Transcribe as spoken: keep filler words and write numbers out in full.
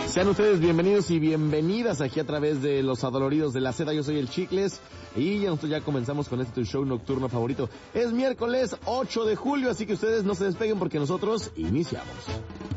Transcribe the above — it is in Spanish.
Sean ustedes bienvenidos y bienvenidas aquí a través de Los Adoloridos de la Zeta. Yo soy el Chicles y ya nosotros ya comenzamos con este tu show nocturno favorito. Es miércoles ocho de julio, así que ustedes no se despeguen porque nosotros iniciamos.